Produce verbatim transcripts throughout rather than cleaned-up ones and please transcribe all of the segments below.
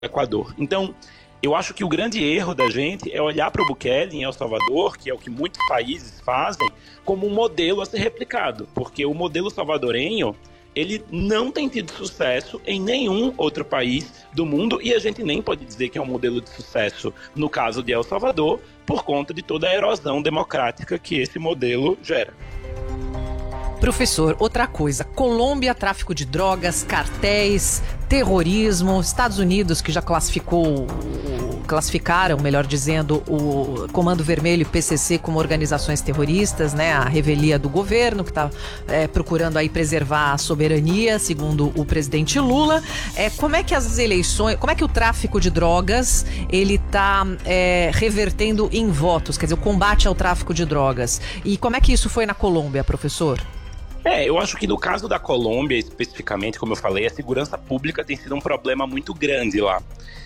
Equador. Então, eu acho que o grande erro da gente é olhar para o Bukele em El Salvador, que é o que muitos países fazem, como um modelo a ser replicado, porque o modelo salvadorenho, ele não tem tido sucesso em nenhum outro país do mundo, e a gente nem pode dizer que é um modelo de sucesso no caso de El Salvador, por conta de toda a erosão democrática que esse modelo gera. Professor, outra coisa, Colômbia, tráfico de drogas, cartéis, terrorismo, Estados Unidos, que já classificou, classificaram, melhor dizendo, o Comando Vermelho e P C C como organizações terroristas, né? A revelia do governo, que está é, procurando aí preservar a soberania, segundo o presidente Lula. É, como é que as eleições, como é que o tráfico de drogas, ele está é, revertendo em votos, quer dizer, o combate ao tráfico de drogas? E como é que isso foi na Colômbia, professor? É, eu acho que no caso da Colômbia, especificamente, como eu falei, a segurança pública tem sido um problema muito grande lá.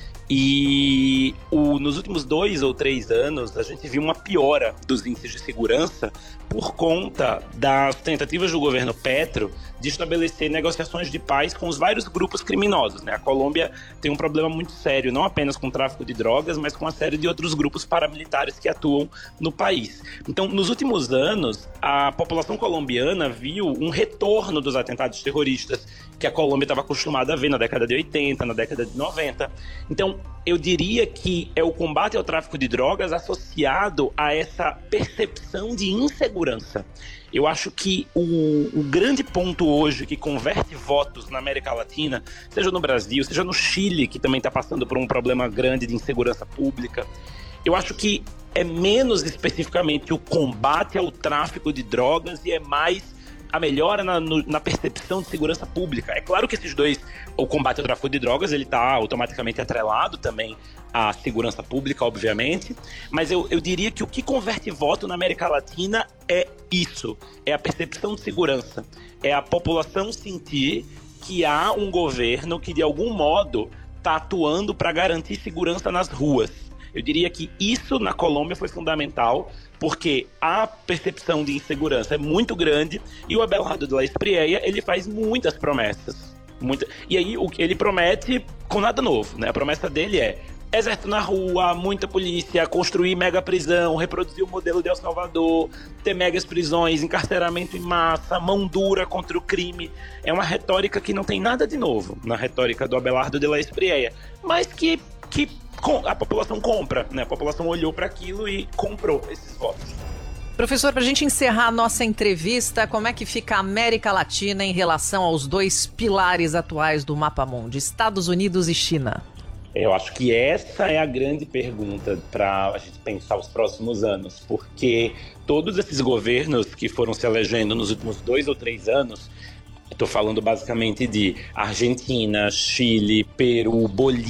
E o, nos últimos dois ou três anos, a gente viu uma piora dos índices de segurança por conta das tentativas do governo Petro de estabelecer negociações de paz com os vários grupos criminosos, né? A Colômbia tem um problema muito sério, não apenas com o tráfico de drogas, mas com uma série de outros grupos paramilitares que atuam no país. Então, nos últimos anos, a população colombiana viu um retorno dos atentados terroristas que a Colômbia estava acostumada a ver na década de oitenta, na década de noventa. Então, eu diria que é o combate ao tráfico de drogas associado a essa percepção de insegurança. Eu acho que o, o grande ponto hoje que converte votos na América Latina, seja no Brasil, seja no Chile, que também está passando por um problema grande de insegurança pública, eu acho que é menos especificamente o combate ao tráfico de drogas e é mais a melhora na, no, na percepção de segurança pública. É claro que esses dois, o combate ao tráfico de drogas, ele está automaticamente atrelado também à segurança pública, obviamente, mas eu, eu diria que o que converte voto na América Latina é isso, é a percepção de segurança, é a população sentir que há um governo que de algum modo está atuando para garantir segurança nas ruas. Eu diria que isso na Colômbia foi fundamental, porque a percepção de insegurança é muito grande e o Abelardo de la Espriella, ele faz muitas promessas. Muita... E aí o que ele promete com nada novo, né? A promessa dele é exército na rua, muita polícia, construir mega prisão, reproduzir o modelo de El Salvador, ter megas prisões, encarceramento em massa, mão dura contra o crime. É uma retórica que não tem nada de novo na retórica do Abelardo de la Espriella, mas que... que a população compra, né? A população olhou para aquilo e comprou esses votos. Professor, para a gente encerrar a nossa entrevista, como é que fica a América Latina em relação aos dois pilares atuais do Mapa Mundi, Estados Unidos e China? Eu acho que essa é a grande pergunta para a gente pensar os próximos anos, porque todos esses governos que foram se elegendo nos últimos dois ou três anos, estou falando basicamente de Argentina, Chile, Peru,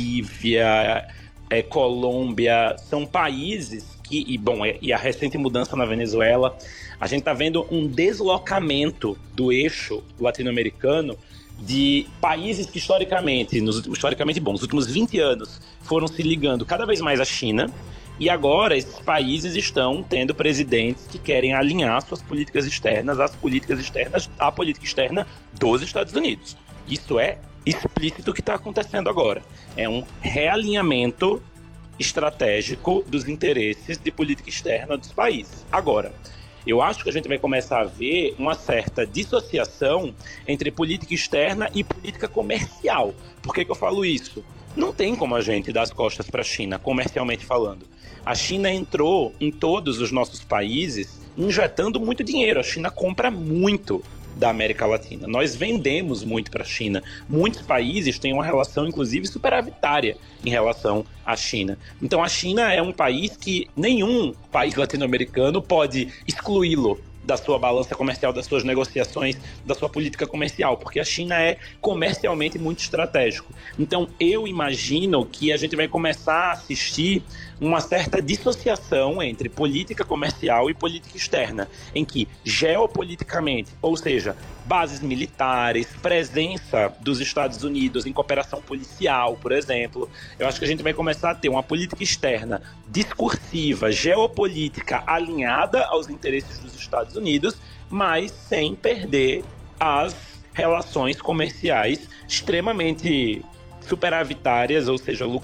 Bolívia, é, Colômbia, são países que, e, bom, e a recente mudança na Venezuela, a gente está vendo um deslocamento do eixo latino-americano de países que historicamente, nos últimos, historicamente bom, nos últimos vinte anos, foram se ligando cada vez mais à China, e agora esses países estão tendo presidentes que querem alinhar suas políticas externas às políticas externas, à política externa dos Estados Unidos. Isso é explícito o que está acontecendo agora. É um realinhamento estratégico dos interesses de política externa dos países. Agora, eu acho que a gente vai começar a ver uma certa dissociação entre política externa e política comercial. Por que que eu falo isso? Não tem como a gente dar as costas para a China, comercialmente falando. A China entrou em todos os nossos países injetando muito dinheiro. A China compra muito da América Latina. Nós vendemos muito para a China. Muitos países têm uma relação, inclusive, superavitária em relação à China. Então, a China é um país que nenhum país latino-americano pode excluí-lo da sua balança comercial, das suas negociações, da sua política comercial, porque a China é comercialmente muito estratégico. Então, eu imagino que a gente vai começar a assistir uma certa dissociação entre política comercial e política externa, em que geopoliticamente, ou seja, bases militares, presença dos Estados Unidos em cooperação policial, por exemplo, eu acho que a gente vai começar a ter uma política externa discursiva, geopolítica, alinhada aos interesses dos Estados Unidos, mas sem perder as relações comerciais extremamente superavitárias, ou seja,